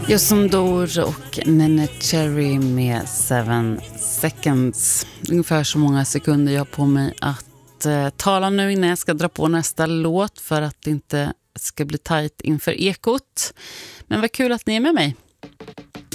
Justin Dor och Nene Cherry med 7 seconds. Ungefär så många sekunder jag har på mig att tala nu innan jag ska dra på nästa låt för att det inte ska bli tajt inför ekot. Men vad kul att ni är med mig.